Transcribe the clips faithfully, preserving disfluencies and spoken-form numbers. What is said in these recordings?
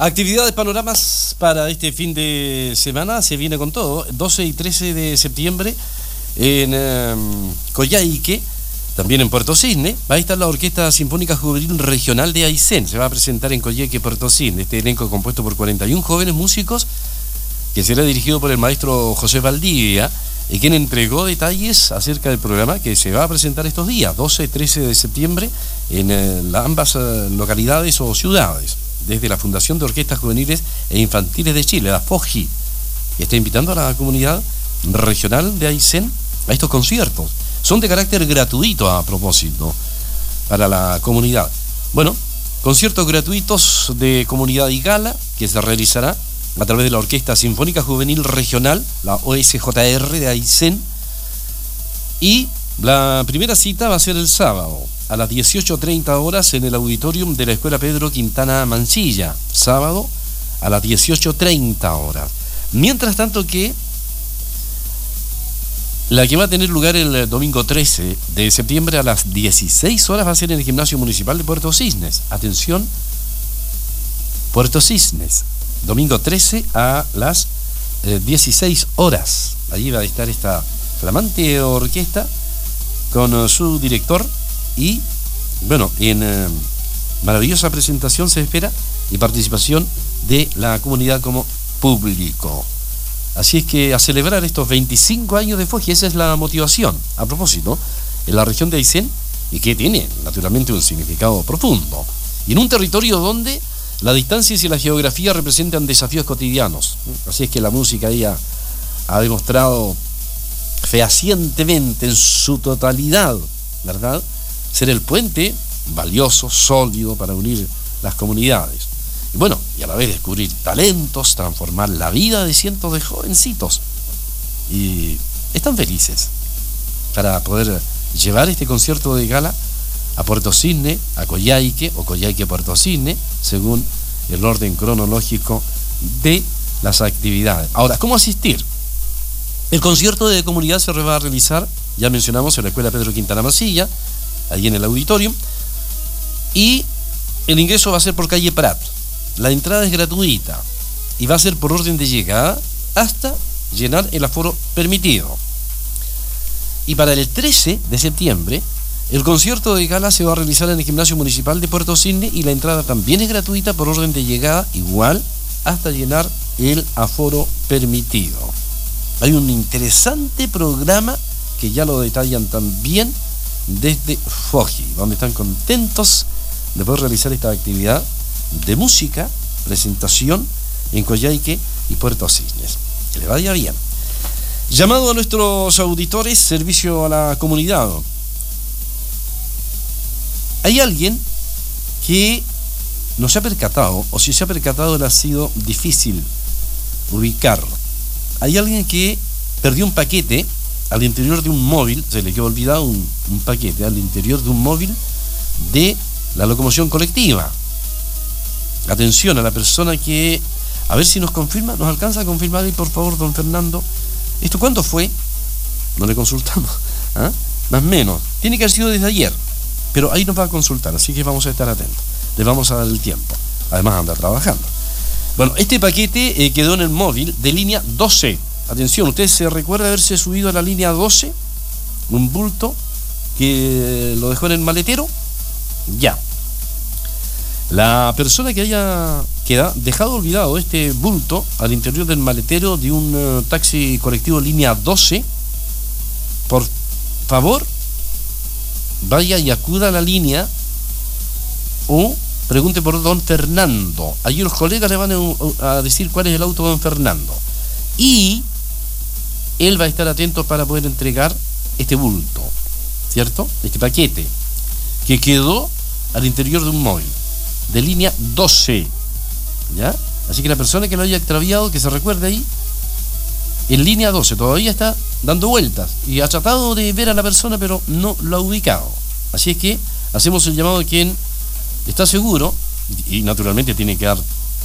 Actividades, panoramas para este fin de semana, se viene con todo. doce y trece de septiembre en um, Coyhaique, también en Puerto Cisne, va a estar la Orquesta Sinfónica Juvenil Regional de Aysén. Se va a presentar en Coyhaique, Puerto Cisne. Este elenco compuesto por cuarenta y uno jóvenes músicos, que será dirigido por el maestro José Valdivia, y quien entregó detalles acerca del programa que se va a presentar estos días, doce y trece de septiembre, en eh, ambas eh, localidades o ciudades, desde la Fundación de Orquestas Juveniles e Infantiles de Chile, la FOJI, que está invitando a la comunidad regional de Aysén a estos conciertos. Son de carácter gratuito, a propósito, para la comunidad. Bueno, conciertos gratuitos de comunidad y gala que se realizará a través de la Orquesta Sinfónica Juvenil Regional, la O S J R de Aysén, y la primera cita va a ser el sábado a las dieciocho treinta horas en el auditorium de la Escuela Pedro Quintana Mancilla, sábado a las dieciocho treinta horas. Mientras tanto que la que va a tener lugar el domingo trece de septiembre a las dieciséis horas va a ser en el Gimnasio Municipal de Puerto Cisnes. Atención, Puerto Cisnes, domingo trece a las eh, dieciséis horas. Allí va a estar esta flamante orquesta con uh, su director y, bueno, en uh, maravillosa presentación se espera y participación de la comunidad como público. Así es que a celebrar estos veinticinco años de FOJI, esa es la motivación. A propósito, en la región de Aysén, y que tiene naturalmente un significado profundo, y en un territorio donde las distancias y la geografía representan desafíos cotidianos. Así es que la música ahí ha, ha demostrado fehacientemente en su totalidad, ¿verdad?, ser el puente valioso, sólido para unir las comunidades. Y bueno, y a la vez descubrir talentos, transformar la vida de cientos de jovencitos. Y están felices para poder llevar este concierto de gala a Puerto Cisne, a Coyhaique o Coyhaique Puerto Cisne, según el orden cronológico de las actividades. Ahora, ¿cómo asistir? El concierto de comunidad se va a realizar, ya mencionamos, en la Escuela Pedro Quintana Mancilla, ahí en el auditorio, y el ingreso va a ser por calle Prat. La entrada es gratuita y va a ser por orden de llegada hasta llenar el aforo permitido. Y para el trece de septiembre, el concierto de gala se va a realizar en el Gimnasio Municipal de Puerto Cisne y la entrada también es gratuita por orden de llegada, igual hasta llenar el aforo permitido. Hay un interesante programa que ya lo detallan también desde FOJI, donde están contentos de poder realizar esta actividad de música, presentación en Coyhaique y Puerto Cisnes. Que le vaya bien. Llamado a nuestros auditores, servicio a la comunidad. Hay alguien que no se ha percatado, o si se ha percatado le ha sido difícil ubicar. Hay alguien que perdió un paquete al interior de un móvil, se le quedó olvidado un, un paquete al interior de un móvil de la locomoción colectiva. Atención a la persona que, a ver si nos confirma, nos alcanza a confirmar ahí, por favor, don Fernando. ¿Esto cuándo fue? No le consultamos. ¿Ah? Más o menos. Tiene que haber sido desde ayer, pero ahí nos va a consultar, así que vamos a estar atentos. Le vamos a dar el tiempo. Además anda trabajando. Bueno, este paquete eh, quedó en el móvil de línea doce. Atención, ¿usted se recuerda haberse subido a la línea doce? Un bulto que lo dejó en el maletero. Ya. La persona que haya quedado, dejado olvidado este bulto al interior del maletero de un uh, taxi colectivo línea doce, por favor, vaya y acuda a la línea o pregunte por don Fernando. Allí los colegas le van a, a decir cuál es el auto de don Fernando. Y él va a estar atento para poder entregar este bulto, ¿cierto? Este paquete que quedó al interior de un móvil de línea doce, ¿ya? Así que la persona que lo haya extraviado, que se recuerde ahí, en línea doce, todavía está dando vueltas y ha tratado de ver a la persona, pero no lo ha ubicado. Así es que hacemos el llamado a quien está seguro, y naturalmente tiene que dar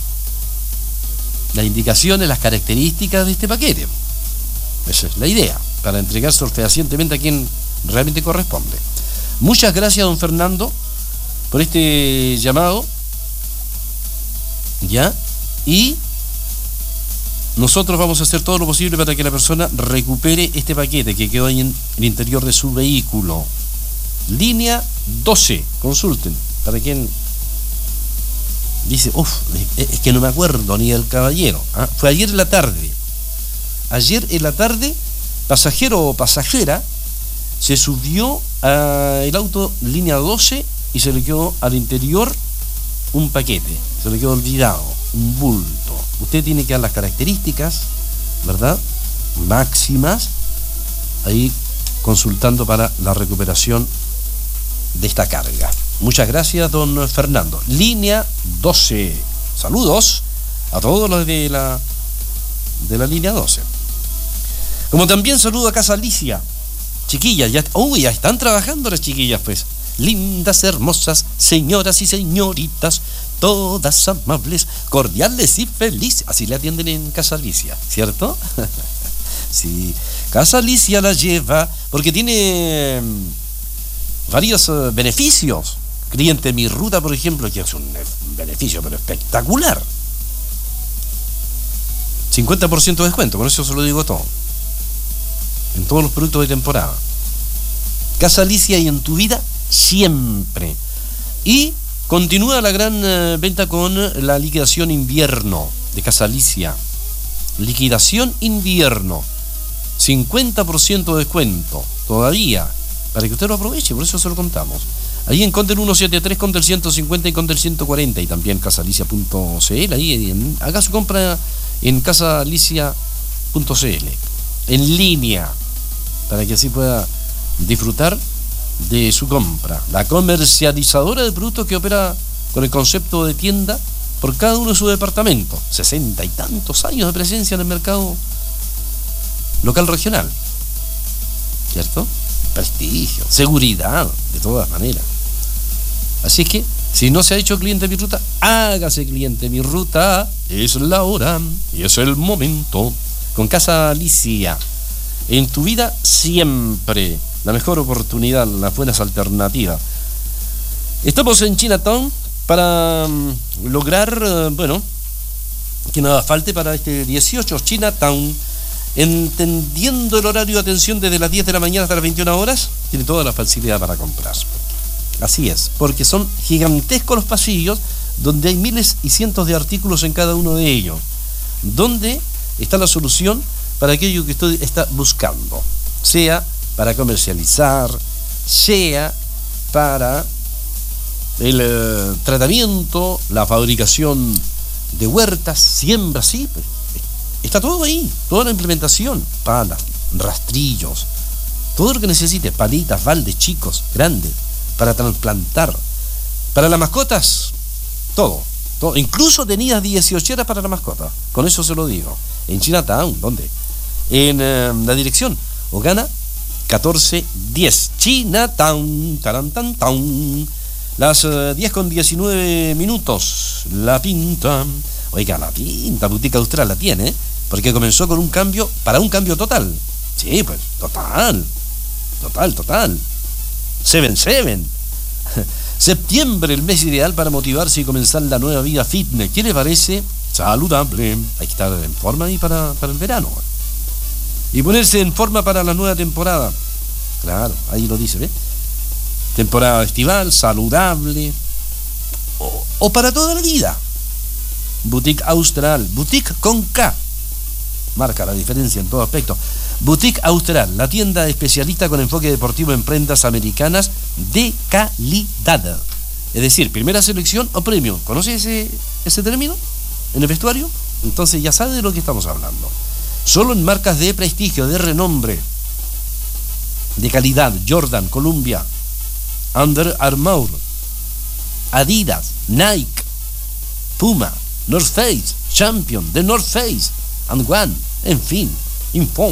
las indicaciones, las características de este paquete. Esa es la idea, para entregar fehacientemente a quien realmente corresponde. Muchas gracias, don Fernando, por este llamado, ¿ya? y nosotros vamos a hacer todo lo posible para que la persona recupere este paquete que quedó ahí en el interior de su vehículo. Línea doce, consulten. Para quien dice, uff, es que no me acuerdo ni del caballero. ¿Ah? Fue ayer en la tarde. Ayer en la tarde, pasajero o pasajera se subió al auto línea doce y se le quedó al interior un paquete. Se le quedó olvidado, un bulto. Usted tiene que dar las características, ¿verdad?, máximas, ahí consultando para la recuperación de esta carga. Muchas gracias, don Fernando. Línea doce. Saludos a todos los de la de la línea doce. Como también saludo a Casa Alicia. Chiquillas, ya, uy, ya están trabajando las chiquillas, pues. Lindas, hermosas, señoras y señoritas, todas amables, cordiales y felices. Así le atienden en Casa Alicia, ¿cierto? Sí, Casa Alicia la lleva porque tiene varios uh, beneficios. Cliente Mi Ruta, por ejemplo, que es un beneficio pero espectacular. cincuenta por ciento de descuento, con eso se lo digo todo. En todos los productos de temporada. Casa Alicia y en tu vida siempre. Y continúa la gran uh, venta con la liquidación invierno de Casa Alicia. Liquidación invierno. cincuenta por ciento de descuento. Todavía. Para que usted lo aproveche, por eso se lo contamos. Ahí en Contel ciento setenta y tres, Contel ciento cincuenta y Contel ciento cuarenta. Y también casalicia punto c l. Ahí en, haga su compra en casalicia punto c l. En línea. Para que así pueda disfrutar de su compra. La comercializadora de productos que opera con el concepto de tienda por cada uno de sus departamentos. Sesenta y tantos años de presencia en el mercado local regional. ¿Cierto? Prestigio, seguridad, de todas maneras. Así es que, si no se ha hecho cliente de Mi Ruta, hágase cliente de Mi Ruta. Es la hora y es el momento. Con Casa Alicia. En tu vida siempre. La mejor oportunidad, las buenas alternativas. Estamos en Chinatown para um, lograr, uh, bueno, que nada falte para este dieciocho. Chinatown, entendiendo el horario de atención desde las diez de la mañana hasta las veintiuna horas, tiene toda la facilidad para comprar. Así es, porque son gigantescos los pasillos donde hay miles y cientos de artículos en cada uno de ellos. Donde está la solución para aquello que usted está buscando, sea para comercializar, sea para el eh, tratamiento, la fabricación de huertas, siembras, sí, pues, está todo ahí, toda la implementación, palas, rastrillos, todo lo que necesite, palitas, baldes, chicos, grandes, para trasplantar, para las mascotas, todo, todo, incluso tenidas dieciocheras para la mascota, con eso se lo digo, en Chinatown, ¿dónde? En eh, la dirección Ogana catorce diez, Chinatown, tarantantown. Las uh, diez con diecinueve minutos. La Pinta. Oiga, La Pinta, Boutique Austral la tiene, ¿eh? Porque comenzó con un cambio, para un cambio total. Sí, pues, total. Total, total. Seven, seven. Septiembre, el mes ideal para motivarse y comenzar la nueva vida fitness. ¿Qué le parece? Saludable. Hay que estar en forma ahí para, para el verano. Y ponerse en forma para la nueva temporada. Claro, ahí lo dice, ¿ves? Temporada estival, saludable. O, o para toda la vida. Boutique Austral. Boutique con K. Marca la diferencia en todo aspecto. Boutique Austral, la tienda especialista con enfoque deportivo en prendas americanas de calidad. Es decir, primera selección o premium. ¿Conoce ese, ese término en el vestuario? Entonces ya sabe de lo que estamos hablando. Solo en marcas de prestigio, de renombre, de calidad. Jordan, Columbia, Under Armour, Adidas, Nike, Puma, North Face, Champion, The North Face, and One, en fin, Inform.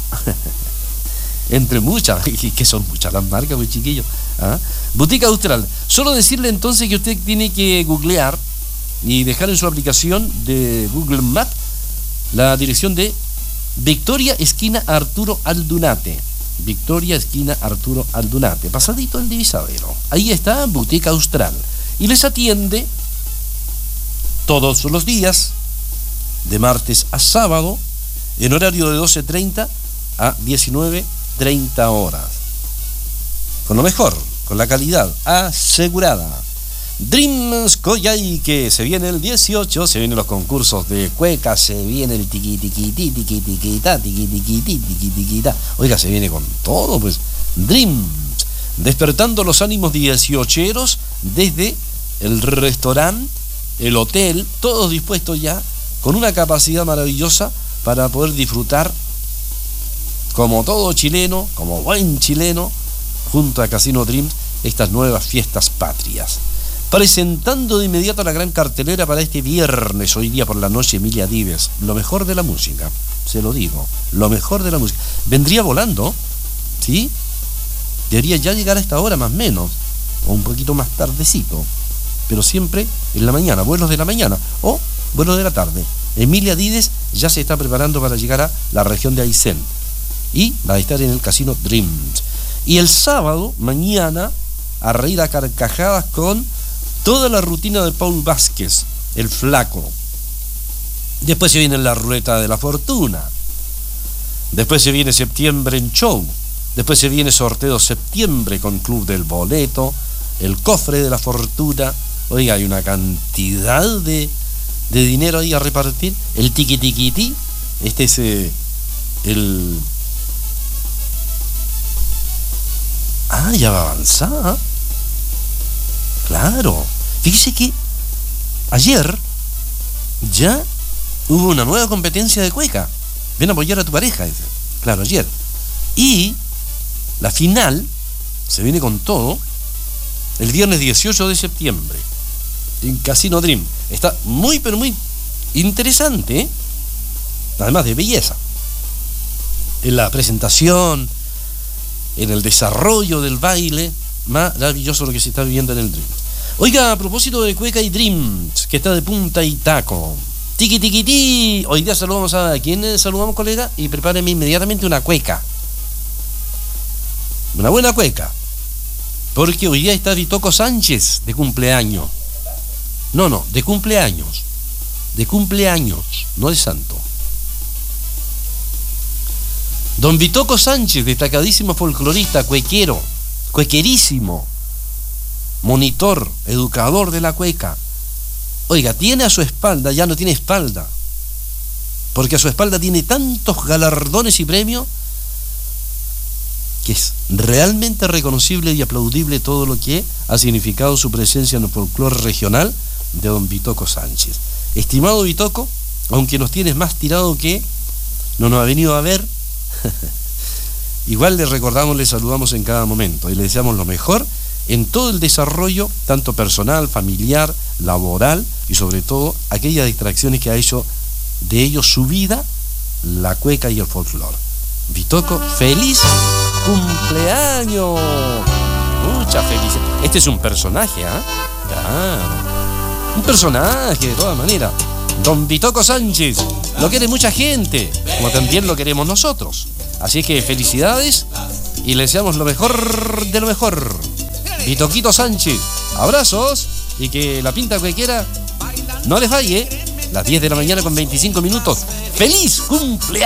Entre muchas, que son muchas las marcas, muy chiquillos. ¿Ah? Boutique Austral. Solo decirle entonces que usted tiene que googlear y dejar en su aplicación de Google Maps la dirección de Victoria esquina Arturo Aldunate. Victoria esquina Arturo Aldunate, pasadito el divisadero. Ahí está Boutique Austral. Y les atiende todos los días, de martes a sábado, en horario de doce treinta a diecinueve treinta horas. Con lo mejor, con la calidad asegurada. Dreams Coyhaique, se viene el dieciocho, se vienen los concursos de cueca, se viene el tiqui tiqui tiqui tiqui tiquita, tiqui tiqui tiqui tiquita. Oiga, se viene con todo, pues. Dreams, despertando los ánimos dieciocheros desde el restaurante, el hotel, todos dispuestos ya, con una capacidad maravillosa para poder disfrutar, como todo chileno, como buen chileno, junto a Casino Dreams, estas nuevas fiestas patrias. Presentando de inmediato la gran cartelera para este viernes, hoy día por la noche, Emilia Dives. Lo mejor de la música, se lo digo, lo mejor de la música. Vendría volando, ¿sí? Debería ya llegar a esta hora más o menos, o un poquito más tardecito, pero siempre en la mañana, vuelos de la mañana o vuelos de la tarde. Emilia Dives ya se está preparando para llegar a la región de Aysén y va a estar en el Casino Dreams. Y el sábado, mañana, a reír a carcajadas con toda la rutina de Paul Vázquez, el flaco. Después se viene la ruleta de la fortuna. Después se viene septiembre en show. Después se viene sorteo septiembre con Club del Boleto, el cofre de la fortuna. Oiga, hay una cantidad de, de dinero ahí a repartir. El tiqui tiqui ti. Este es eh, el... Ah, ya va a avanzar. Claro. Fíjese que ayer ya hubo una nueva competencia de cueca. Ven a apoyar a tu pareja. Ese. Claro, ayer. Y la final se viene con todo el viernes dieciocho de septiembre en Casino Dream. Está muy, pero muy interesante, ¿eh? Además de belleza. En la presentación, en el desarrollo del baile, maravilloso lo que se está viviendo en el Dream. Oiga, a propósito de cueca y Dreams, que está de punta y taco. Tiki tiki ti. Hoy día saludamos a... ¿A quién saludamos, colega? Y prepáreme inmediatamente una cueca. Una buena cueca. Porque hoy día está Vitoco Sánchez de cumpleaños. No, no, de cumpleaños. De cumpleaños, no de santo. Don Vitoco Sánchez, destacadísimo folclorista, cuequero, cuequerísimo, monitor, educador de la cueca. Oiga, tiene a su espalda, ya no tiene espalda, porque a su espalda tiene tantos galardones y premios que es realmente reconocible y aplaudible todo lo que ha significado su presencia en el folclore regional de don Vitoco Sánchez. Estimado Vitoco, aunque nos tienes más tirado que no nos ha venido a ver, igual le recordamos, le saludamos en cada momento y le deseamos lo mejor en todo el desarrollo, tanto personal, familiar, laboral y sobre todo aquellas distracciones que ha hecho de ellos su vida, la cueca y el folclore. Vitoco, feliz cumpleaños. Mucha felicidad. Este es un personaje, ¿ah? ¿eh? Claro. Un personaje, de todas maneras. Don Vitoco Sánchez lo quiere mucha gente, como también lo queremos nosotros. Así que felicidades y le deseamos lo mejor de lo mejor. Vitoquito Sánchez, abrazos y que la pinta cuequera no les falle. Las diez de la mañana con veinticinco minutos. ¡Feliz cumpleaños!